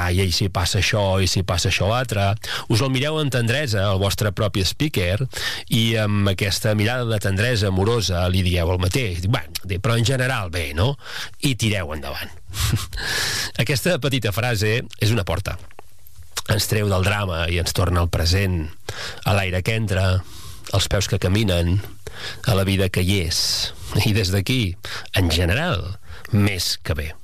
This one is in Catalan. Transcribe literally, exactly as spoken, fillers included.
ai, i si passa això, i si passa això altre, us el mireu amb tendresa al vostre propi speaker i amb aquesta mirada de tendresa amorosa li dieu el mateix, bueno, però en general bé, no? I tireu endavant. Aquesta petita frase és una porta. Ens treu del drama i ens torna al present, a l'aire que entra, als peus que caminen, a la vida que hi és. I des d'aquí, en general, més que bé.